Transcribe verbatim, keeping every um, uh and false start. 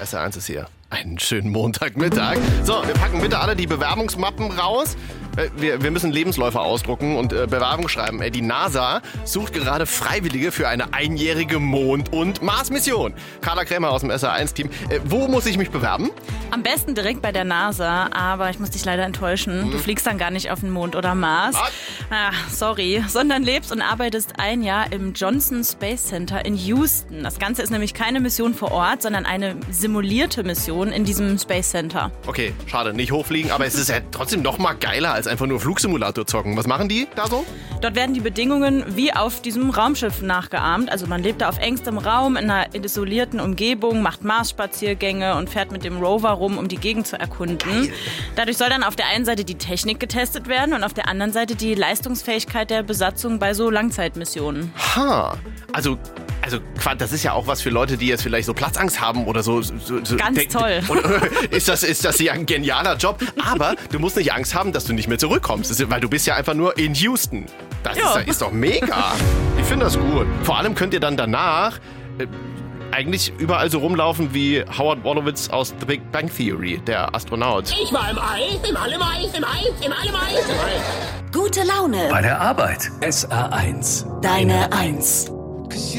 S R eins ist hier. Einen schönen Montagmittag. So, wir packen bitte alle die Bewerbungsmappen raus. Wir, wir müssen Lebensläufe ausdrucken und äh, Bewerbung schreiben. Die NASA sucht gerade Freiwillige für eine einjährige Mond- und Mars-Mission. Carla Krämer aus dem S R eins Team. Äh, wo muss ich mich bewerben? Am besten direkt bei der NASA, aber ich muss dich leider enttäuschen. Hm. Du fliegst dann gar nicht auf den Mond oder Mars. Ah, sorry. Sondern lebst und arbeitest ein Jahr im Johnson Space Center in Houston. Das Ganze ist nämlich keine Mission vor Ort, sondern eine simulierte Mission in diesem Space Center. Okay, schade, nicht hochfliegen, aber es ist ja trotzdem noch mal geiler als einfach nur Flugsimulator zocken. Was machen die da so? Dort werden die Bedingungen wie auf diesem Raumschiff nachgeahmt. Also man lebt da auf engstem Raum, in einer isolierten Umgebung, macht Mars-Spaziergänge und fährt mit dem Rover rum, um die Gegend zu erkunden. Geil. Dadurch soll dann auf der einen Seite die Technik getestet werden und auf der anderen Seite die Leistungsfähigkeit der Besatzung bei so Langzeitmissionen. Ha, also... Also, das ist ja auch was für Leute, die jetzt vielleicht so Platzangst haben oder so. so, so Ganz de- toll. Oder ist das, ist das ja ein genialer Job? Aber du musst nicht Angst haben, dass du nicht mehr zurückkommst, das ist, weil du bist ja einfach nur in Houston. Das ja. ist, ist doch mega. Ich finde das gut. Vor allem könnt ihr dann danach äh, eigentlich überall so rumlaufen wie Howard Wolowitz aus The Big Bang Theory, der Astronaut. Ich war im All, im All, im All, im All, im All, im All, im All. Gute Laune bei der Arbeit. S R eins. Deine Eins.